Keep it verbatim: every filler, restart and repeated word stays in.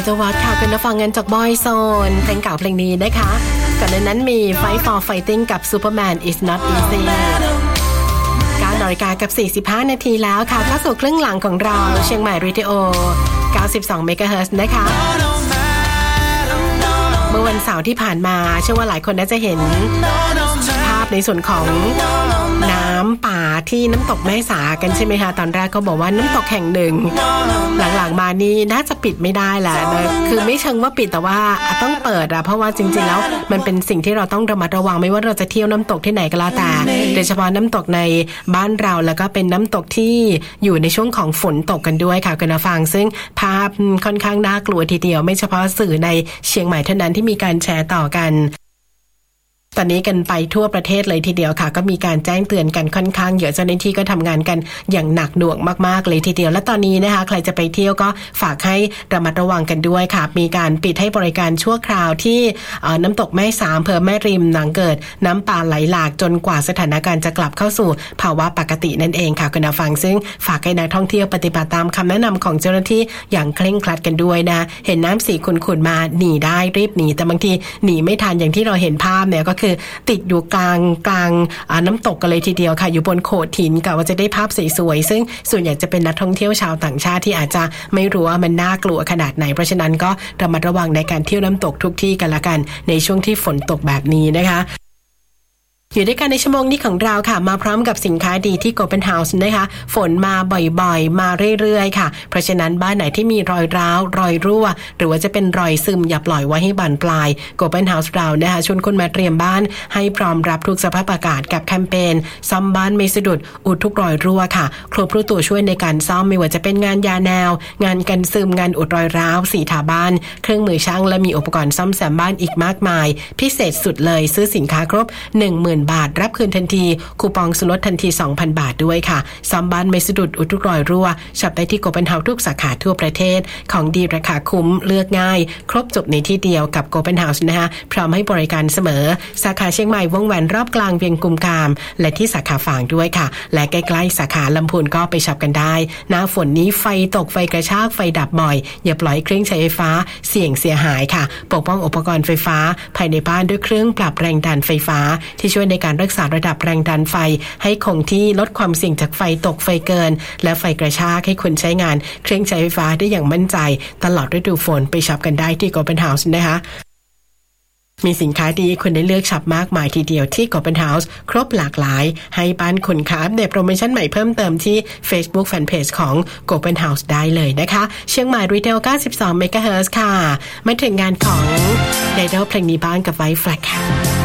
The What ค่ะคุณผู้ฟังกันจาก Boy Zone เพลงเก่าเพลงนี้นะคะก่อนหน้านั้นมี Fight for Fighting กับ Superman is not easy เก้านาฬิกากับสี่สิบห้านาทีแล้วค่ะเข้าสู่ครึ่งหลังของเราเชียงใหม่เรดิโอเก้าสิบสองเมกะเฮิรตซ์นะคะเมื่อวันเสาร์ที่ผ่านมาเชื่อว่าหลายคนน่าจะเห็นภาพในส่วนของน้ำป่าที่น้ำตกแม่สากันใช่ไหมคะตอนแรกก็บอกว่าน้ำตกแห่งหนึ่งหลังๆมานี่น่าจะปิดไม่ได้แหละนะคือไม่เชิงว่าปิดแต่ว่าต้องเปิดอะเพราะว่าจริงๆแล้วมันเป็นสิ่งที่เราต้องระมัดระวังไม่ว่าเราจะเที่ยวน้ำตกที่ไหนก็แล้วแต่โดยเฉพาะน้ำตกในบ้านเราแล้วก็เป็นน้ำตกที่อยู่ในช่วงของฝนตกกันด้วยค่ะคุณผู้ฟังซึ่งภาพค่อนข้างน่ากลัวทีเดียวไม่เฉพาะสื่อในเชียงใหม่เท่านั้นที่มีการแชร์ต่อกันตอนนี้กันไปทั่วประเทศเลยทีเดียวค่ะก็มีการแจ้งเตือนกันค่อนข้างเยอะเจ้าหน้าที่ก็ทำงานกันอย่างหนักหน่วงมากๆเลยทีเดียวและตอนนี้นะคะใครจะไปเที่ยวก็ฝากให้ระมัดระวังกันด้วยค่ะมีการปิดให้บริการชั่วคราวที่น้ำตกแม่สาอำเภอแม่ริมหลังเกิดน้ำป่าไหลหลากจนกว่าสถานการณ์จะกลับเข้าสู่ภาวะปกตินั่นเองค่ะคุณผู้ฟังซึ่งฝากให้นักท่องเที่ยวปฏิบัติตามคำแนะนำของเจ้าหน้าที่อย่างเคร่งครัดกันด้วยนะเห็นน้ำสีขุ่นๆมาหนีได้รีบหนีแต่บางทีหนีไม่ทันอย่างที่เราเห็นภาพเนี่ยก็คือติดอยู่กลางกลางน้ำตกกันเลยทีเดียวค่ะอยู่บนโขดหินกะว่าจะได้ภาพสวยๆซึ่งส่วนใหญ่จะเป็นนักท่องเที่ยวชาวต่างชาติที่อาจจะไม่รู้ว่ามันน่ากลัวขนาดไหนเพราะฉะนั้นก็ระมัดระวังในการเที่ยวน้ำตกทุกที่กันละกันในช่วงที่ฝนตกแบบนี้นะคะอยู่ด้วยกันในชั่วโมงนี้ของเราค่ะมาพร้อมกับสินค้าดีที่ Open House นะคะฝนมาบ่อยๆมาเรื่อยๆค่ะเพราะฉะนั้นบ้านไหนที่มีรอยร้าวรอยรั่วหรือว่าจะเป็นรอยซึมอย่าปล่อยไว้ให้บานปลาย Open House เรานะคะชวนคุณมาเตรียมบ้านให้พร้อมรับทุกสภาพอากาศกับแคมเปญซ่อมบ้านไม่สะดุดอุดทุกรอยรั่วค่ะครบทุกตัวช่วยในการซ่อมไม่ว่าจะเป็นงานยาแนวงานกันซึมงานอุดรอยร้าวสีทาบ้านเครื่องมือช่างและมีอุปกรณ์ซ่อมแซมบ้านอีกมากมายพิเศษสุดเลยซื้อสินค้าครบ หนึ่งหมื่นบาทรับคืนทันทีคูปองส่วนลดทันที สองพัน บาทด้วยค่ะซ่อมบ้านไม่สะดุดอุดทุกรอยรั่วช็อปได้ที่ Open House ทุกสาขาทั่วประเทศของดีราคาคุ้มเลือกง่ายครบจบในที่เดียวกับ Open House นะคะพร้อมให้บริการเสมอสาขาเชียงใหม่วงแหวนรอบกลางเวียงกุมกามและที่สาขาฝางด้วยค่ะและใกล้ๆสาขาลำพูนก็ไปช็อปกันได้หน้าฝนนี้ไฟตกไฟกระชากไฟดับบ่อยอย่าปล่อยเครื่องใช้ไฟฟ้าเสี่ยงเสียหายค่ะปกป้องอุปกรณ์ไฟฟ้าภายในบ้านด้วยเครื่องปรับแรงดันไฟฟ้าที่ช่วยในการรักษาระดับแรงดันไฟให้คงที่ลดความเสี่ยงจากไฟตกไฟเกินและไฟกระชากให้คุณใช้งานเครื่องใช้ไฟฟ้าได้อย่างมั่นใจตลอดฤดูฝนไปช็อปกันได้ที่ Open House นะคะมีสินค้าดีคุณได้เลือกช็อปมากมายทีเดียวที่ Open House ครบหลากหลายให้บ้านคุณค่ะอัปเดตโปรโมชั่นใหม่เพิ่มเติมที่ Facebook Fanpage ของ Open House ได้เลยนะคะเชียงใหม่ Retail เก้าสิบสองเมกะเฮิรตซ์ค่ะมาถึงงานของ Idol เพลงนี้บ้างกับ White Flag ค่ะ